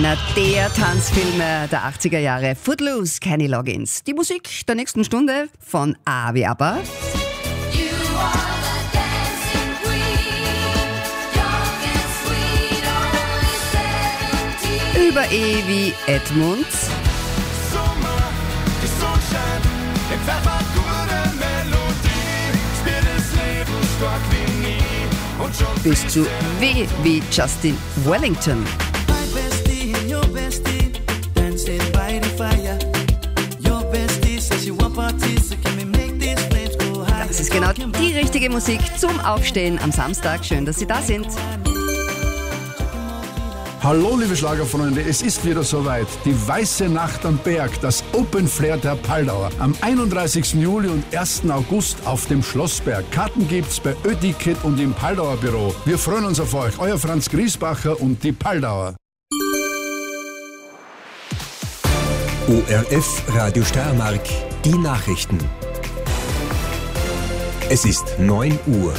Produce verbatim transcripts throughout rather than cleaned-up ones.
Einer der Tanzfilme der achtziger Jahre. Footloose, Kenny Loggins. Die Musik der nächsten Stunde von A wie ABBA. Über E wie Edmund. Bis zu W wie Justin Wellington. Das ist genau die richtige Musik zum Aufstehen am Samstag. Schön, dass Sie da sind. Hallo liebe Schlagerfreunde, es ist wieder soweit. Die Weiße Nacht am Berg, das Open Flair der Paldauer. Am einunddreißigsten Juli und ersten August auf dem Schlossberg. Karten gibt's bei Ö-Ticket und im Paldauer Büro. Wir freuen uns auf euch, euer Franz Griesbacher und die Paldauer. O R F Radio Steiermark, die Nachrichten. Es ist neun Uhr.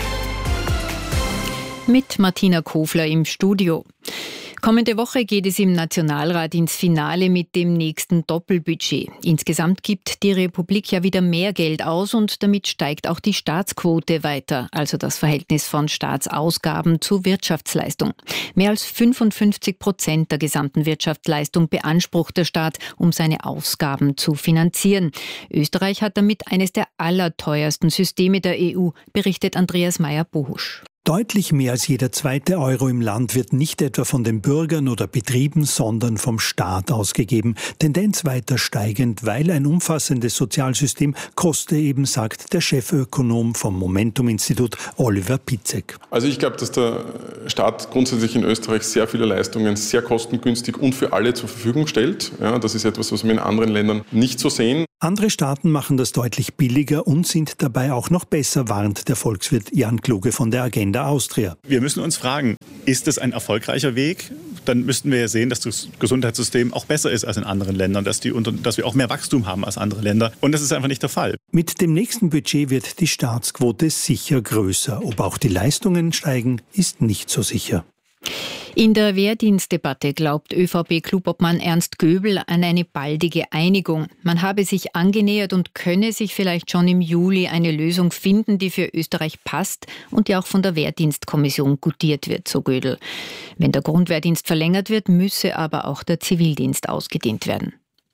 Mit Martina Kofler im Studio. Kommende Woche geht es im Nationalrat ins Finale mit dem nächsten Doppelbudget. Insgesamt gibt die Republik ja wieder mehr Geld aus und damit steigt auch die Staatsquote weiter, also das Verhältnis von Staatsausgaben zu Wirtschaftsleistung. Mehr als fünfundfünfzig Prozent der gesamten Wirtschaftsleistung beansprucht der Staat, um seine Ausgaben zu finanzieren. Österreich hat damit eines der allerteuersten Systeme der E U, berichtet Andreas Meyer-Bohusch. Deutlich mehr als jeder zweite Euro im Land wird nicht etwa von den Bürgern oder Betrieben, sondern vom Staat ausgegeben. Tendenz weiter steigend, weil ein umfassendes Sozialsystem koste eben, sagt der Chefökonom vom Momentum-Institut Oliver Pitzek. Also ich glaube, dass der Staat grundsätzlich in Österreich sehr viele Leistungen sehr kostengünstig und für alle zur Verfügung stellt. Ja, das ist etwas, was wir in anderen Ländern nicht so sehen. Andere Staaten machen das deutlich billiger und sind dabei auch noch besser, warnt der Volkswirt Jan Kluge von der Agenda Austria. Wir müssen uns fragen, ist es ein erfolgreicher Weg? Dann müssten wir ja sehen, dass das Gesundheitssystem auch besser ist als in anderen Ländern, dass, die, dass wir auch mehr Wachstum haben als andere Länder. Und das ist einfach nicht der Fall. Mit dem nächsten Budget wird die Staatsquote sicher größer. Ob auch die Leistungen steigen, ist nicht so sicher. In der Wehrdienstdebatte glaubt ÖVP-Klubobmann Ernst Göbel an eine baldige Einigung. Man habe sich angenähert und könne sich vielleicht schon im Juli eine Lösung finden, die für Österreich passt und die auch von der Wehrdienstkommission gutiert wird, so Göbel. Wenn der Grundwehrdienst verlängert wird, müsse aber auch der Zivildienst ausgedehnt werden.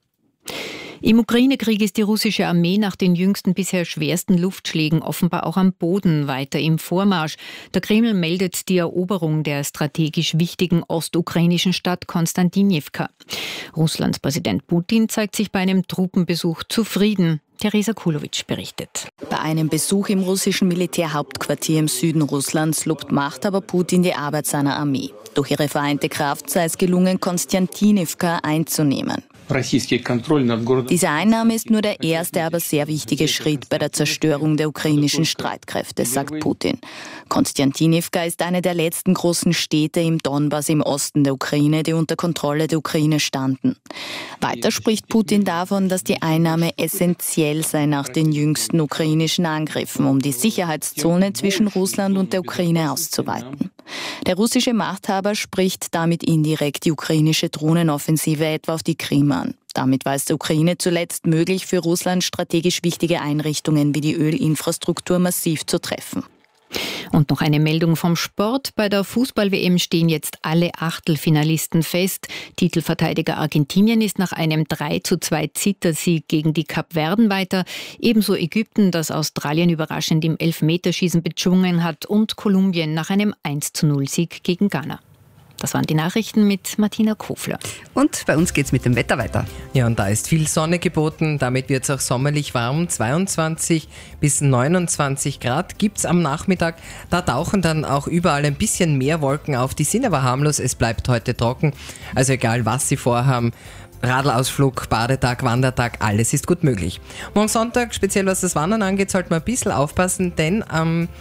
Im Ukraine-Krieg ist die russische Armee nach den jüngsten bisher schwersten Luftschlägen offenbar auch am Boden weiter im Vormarsch. Der Kreml meldet die Eroberung der strategisch wichtigen ostukrainischen Stadt Konstantinivka. Russlands Präsident Putin zeigt sich bei einem Truppenbesuch zufrieden. Theresa Kulowitsch berichtet. Bei einem Besuch im russischen Militärhauptquartier im Süden Russlands lobt Machthaber Putin die Arbeit seiner Armee. Durch ihre vereinte Kraft sei es gelungen, Konstantinivka einzunehmen. Diese Einnahme ist nur der erste, aber sehr wichtige Schritt bei der Zerstörung der ukrainischen Streitkräfte, sagt Putin. Konstantinivka ist eine der letzten großen Städte im Donbass im Osten der Ukraine, die unter Kontrolle der Ukraine standen. Weiter spricht Putin davon, dass die Einnahme essentiell sei nach den jüngsten ukrainischen Angriffen, um die Sicherheitszone zwischen Russland und der Ukraine auszuweiten. Der russische Machthaber spricht damit indirekt die ukrainische Drohnenoffensive etwa auf die Krim an. Damit war es der Ukraine zuletzt möglich, für Russland strategisch wichtige Einrichtungen wie die Ölinfrastruktur massiv zu treffen. Und noch eine Meldung vom Sport. Bei der Fußball-W M stehen jetzt alle Achtelfinalisten fest. Titelverteidiger Argentinien ist nach einem drei zu zwei Zittersieg gegen die Kapverden weiter. Ebenso Ägypten, das Australien überraschend im Elfmeterschießen bezwungen hat. Und Kolumbien nach einem eins zu null Sieg gegen Ghana. Das waren die Nachrichten mit Martina Kofler. Und bei uns geht's mit dem Wetter weiter. Ja, und da ist viel Sonne geboten. Damit wird es auch sommerlich warm. zweiundzwanzig bis neunundzwanzig Grad gibt's am Nachmittag. Da tauchen dann auch überall ein bisschen mehr Wolken auf. Die sind aber harmlos. Es bleibt heute trocken. Also egal, was Sie vorhaben. Radlausflug, Badetag, Wandertag, alles ist gut möglich. Morgen Sonntag, speziell was das Wandern angeht, sollte man ein bisschen aufpassen, denn am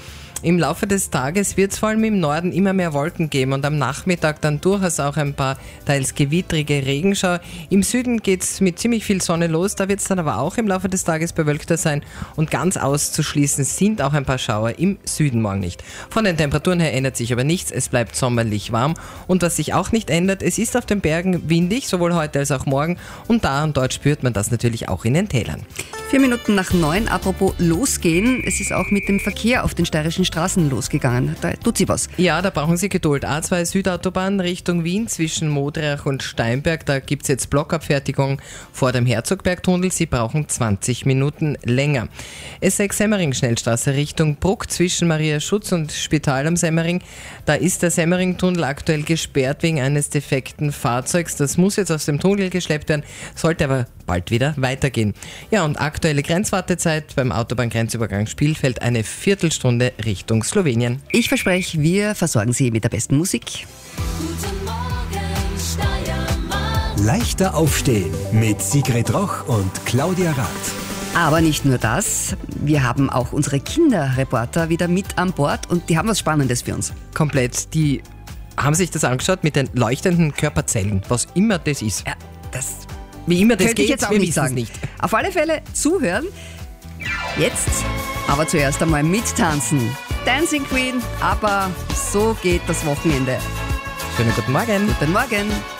Im Laufe des Tages wird es vor allem im Norden immer mehr Wolken geben und am Nachmittag dann durchaus auch ein paar teils gewittrige Regenschauer. Im Süden geht es mit ziemlich viel Sonne los, da wird es dann aber auch im Laufe des Tages bewölkter sein und ganz auszuschließen sind auch ein paar Schauer im Süden morgen nicht. Von den Temperaturen her ändert sich aber nichts, es bleibt sommerlich warm und was sich auch nicht ändert, es ist auf den Bergen windig, sowohl heute als auch morgen und da und dort spürt man das natürlich auch in den Tälern. Vier Minuten nach neun, apropos losgehen, es ist auch mit dem Verkehr auf den steirischen Straßen losgegangen. Da tut sie was. Ja, da brauchen Sie Geduld. A zwei Südautobahn Richtung Wien zwischen Modrach und Steinberg. Da gibt es jetzt Blockabfertigung vor dem Herzogbergtunnel. Sie brauchen zwanzig Minuten länger. S sechs Semmering Schnellstraße Richtung Bruck zwischen Maria Schutz und Spital am Semmering. Da ist der Semmering-Tunnel aktuell gesperrt wegen eines defekten Fahrzeugs. Das muss jetzt aus dem Tunnel geschleppt werden, sollte aber bald wieder weitergehen. Ja, und aktuelle Grenzwartezeit beim Autobahngrenzübergang Spielfeld eine Viertelstunde Richtung Slowenien. Ich verspreche, wir versorgen Sie mit der besten Musik. Guten Morgen, Steiermark. Leichter aufstehen mit Sigrid Roch und Claudia Rath. Aber nicht nur das, wir haben auch unsere Kinderreporter wieder mit an Bord und die haben was Spannendes für uns. Komplett, die haben sich das angeschaut mit den leuchtenden Körperzellen, was immer das ist. Ja, das Wie immer das könnte geht, ich jetzt auch wir nicht wissen es sagen. nicht. Auf alle Fälle zuhören. Jetzt aber zuerst einmal mittanzen. Dancing Queen, aber so geht das Wochenende. Schönen guten Morgen. Guten Morgen.